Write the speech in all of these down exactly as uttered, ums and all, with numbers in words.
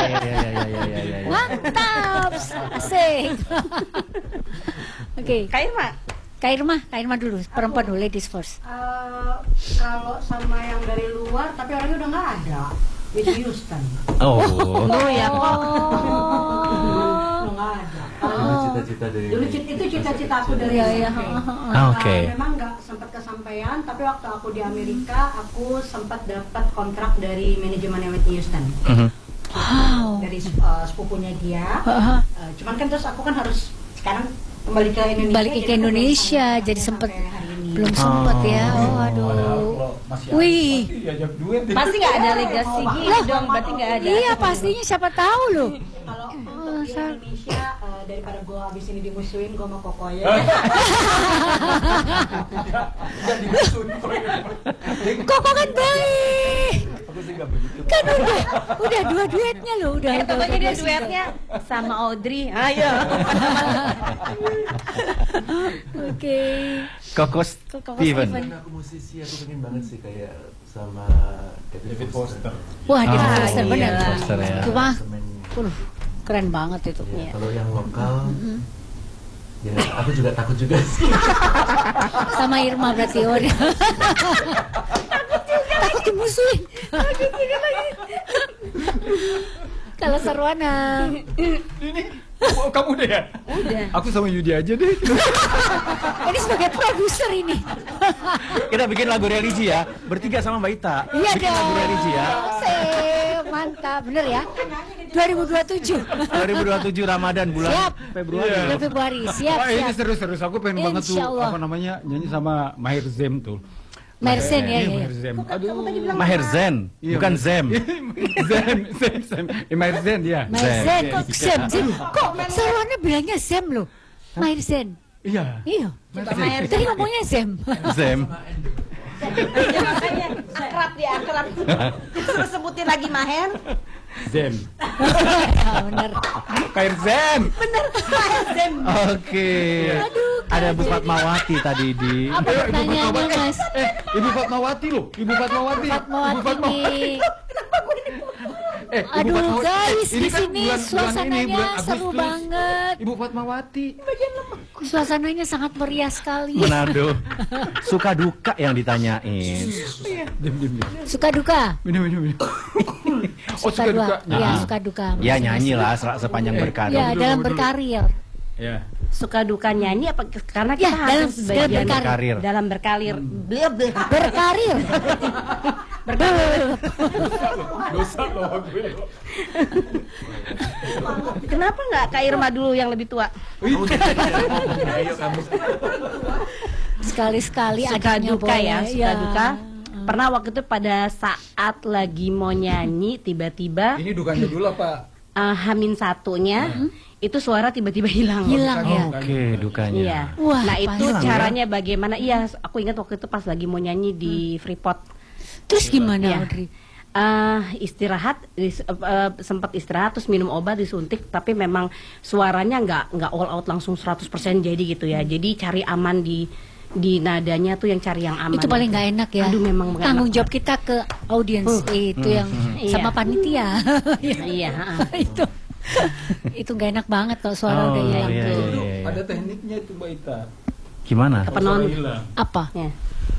iya, iya, iya, iya, iya, iya. Mantap, asik. Oke, okay. Kak Irma. Kak Irma, Kak Irma dulu, perempuan dulu, ladies first. Uh, kalau sama yang dari luar, tapi orangnya udah nggak ada. Whitney Houston. Oh. Oh ya kok. Udah nggak ada. Dulu cita-cita dari Dulu cita, itu cita-cita aku dari Iya, S M iya. P. Ah, oke. Uh, memang nggak sempat kesampaian, tapi waktu aku di Amerika, aku sempat dapat kontrak dari manajemen Whitney Houston. Mhm. Wow. Dari uh, sepupunya dia. Uh-huh. Uh, cuman kan terus aku kan harus sekarang kembali ke Indonesia. Balik ke jadi aku Indonesia, belum jadi sampai sempet hari ini. belum sempet ya. Oh, Padahal aduh. kalau masih Wih. pasti diajak duit. Pasti nggak ada legasi gini dong, berarti nggak ada. Iya, pastinya siapa tahu loh. Kalau Oh, untuk di Sar. Indonesia, uh, daripada gue abis ini dimusuhin, gue mau koko ya. Udah dimusuhin kok. Koko kan baik. Aku sih nggak begitu. Kan udah, udah dua duetnya loh, udah. Eh, udah, pokoknya udah dia dua duetnya sama Audrey. Ayo. Oke. Koko Koko Steven. Steven. Karena aku musisi, aku pengen banget sih kayak sama David Foster. Wah, David Ah, Foster iya. benar. Foster ya. Cuma, Semen. uh, keren banget itu. Ya, kalau yang lokal, ya aku juga takut juga sih. Sama Irma berarti oh, dia. Takut dimusuhin. Kalau Sarwana. Ini oh, kamu deh ya? Udah. Aku sama Yudi aja deh. Ini sebagai produser ini. Kita bikin lagu religi ya, bertiga sama Mbak Ita. Iya Bikin lagu religi ya. Sip, mantap, bener ya. dua ribu dua puluh tujuh. dua ribu dua puluh tujuh Ramadan bulan Siap. Februari. Iya. Bulan Februari, siap, Wah, ini siap. serius-serius. Aku pengen banget tuh Insya Allah. apa namanya nyanyi sama Maher Zem tuh. Mersen ya, Iya, ya, Maher ya. Zem. Aduh. Maher Zen, Iya, bukan Maher- Zem. Zem, Zem, Zem. Eh, Maher Zen ya. Mersen, kok Iya. Zem, Zem. Kok Sarwana bilangnya Zem loh. Mersen. Iya. Iya. Maher Tadi ngomongnya Zem. Zem. Ya, makanya akrab dia akrab. Terus sebutin lagi Maher. Zem. Ya, bener. Maher Zem. Bener, Maher Zem. Oke. Ada Bu Fatmawati tadi di. Apa pertanyaannya, Mas? Eh, Ibu Fatmawati loh. Ibu Fatmawati. Ibu Fatmawati nih. Eh, Ibu Aduh Fatmawati. guys, Ini di kan sini bulan- bulan ini, suasananya bulan seru Agustus. banget. Ibu Fatmawati. Suasananya sangat meriah sekali. Manado. Suka duka yang ditanyain. Diam, diam, diam. Suka duka. Minum, minum, minum. Oh, suka duka. Iya, Ah. suka duka. Ya nyanyi lah se- sepanjang Eh, berkarir. Ya, Dulu, dalam dulu. berkarir. Ya. Suka duka nyanyi apa karena Ya, kita dalam- harus sebagian dalam berkarir. dalam berkarir. Beliau Berkarir. Dosa loh gue. Kenapa nggak Kak Irma dulu yang lebih tua? Ayo kamu. Sekali-sekali Suka adanya duka boleh. ya, suka Ya. duka. Pernah waktu itu pada saat lagi mau nyanyi tiba-tiba Ini dukanya dulu apa? uh, Hamin satunya itu suara tiba-tiba hilang. Hilang ya. Oke, dukanya. Iya. Wah, nah itu pasti. caranya bagaimana? Iya, aku ingat waktu itu pas lagi mau nyanyi di Freeport. Terus gimana, Iya. Audrey? Eh, istirahat, dis- eh, eh, sempat istirahat terus minum obat disuntik, tapi memang suaranya nggak nggak all out langsung seratus persen jadi gitu ya. Jadi cari aman di di nadanya tuh yang cari yang aman. Itu paling nggak enak ya. Aduh, memang nggak Tanggung enak. jawab kita ke audiens itu yang Iya. sama panitia. Iya, heeh. itu itu nggak enak banget kalau suara Oh, udah hilang iya, tuh. iya, iya. Ada tekniknya itu Mbak Ita. Gimana? Apa non? Suara hilang. Apa? Ya.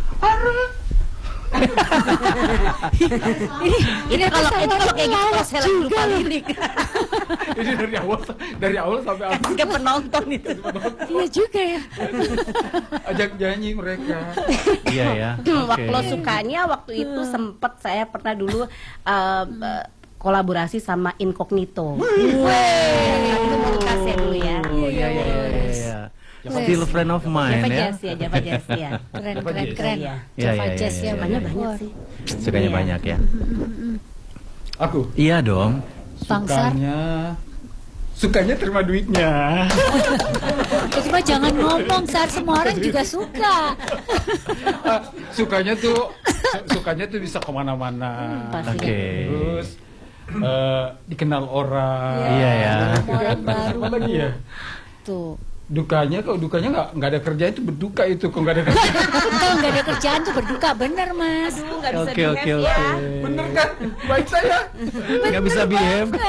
Ini Itu kalau itu kalau kayak gitu lawak saya lagi lupa juga loh. lirik. Ini dari awal dari awal sampai habis. Ke penonton itu. Iya juga ya. Ajak nyanyi mereka. Iya ya. Waktu Oke. sukanya waktu itu sempet saya pernah dulu uh, uh, kolaborasi sama Incognito. Wah, itu Murkas ya dulu ya. Oh iya iya iya iya. Still friend of mine Java ya. Jazz ya, Java Jazz ya. Keren Apa keren dia? keren. Iya. Iya, Java iya, Jazz iya, ya. iya, Banyak iya. banyak sih. Sukanya Iya. banyak ya. Aku Iya dong. Bangsar. sukanya sukanya terima duitnya. Ya, cuma jangan ngomong, Sar, semua orang juga suka. Ah, sukanya tuh su- sukanya tuh bisa kemana-mana. Pasti. Oke. Terus eh, dikenal orang. Iya ya. Orang baru. Apa lagi ya? Tuh. Dukanya kalau dukanya nggak nggak ada kerjaan itu berduka itu kalau nggak ada kerjaan. Kalau nggak ada kerjaan tuh berduka, bener Mas. Aduh, nggak bisa Oke oke di-have oke. ya. Bener kan? Baik saya. Nggak bisa behave.